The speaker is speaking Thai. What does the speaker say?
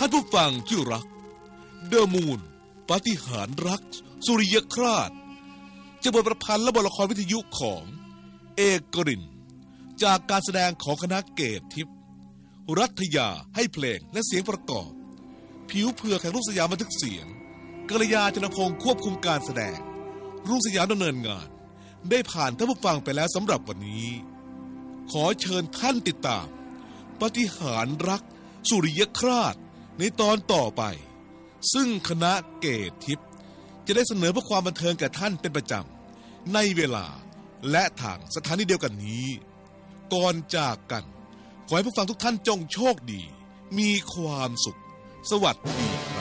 ท่านผู้ฟังที่รักเดอะมูนปาฏิหาริย์รักสุริยคราสจะบทประพันธ์และบทละครวิทยุของเอกรินจากการแสดงของคณะเกตทิพย์รัฐยาให้เพลงและเสียงประกอบผิวเผือกแห่งรุ่งสยามบันทึกเสียงกัลยา ชนพงศ์ควบคุมการแสดงรุ่งสยามดำเนินงานได้ผ่านท่านผู้ฟังไปแล้วสำหรับวันนี้ขอเชิญท่านติดตามปาฏิหาริย์รักสุริยคราสในตอนต่อไปซึ่งคณะเกตทิพย์จะได้เสนอเพื่อความบันเทิงแก่ท่านเป็นประจำในเวลาและทางสถานีเดียวกันนี้ก่อนจากกันขอให้ผู้ฟังทุกท่านจงโชคดีมีความสุขสวัสดีครับ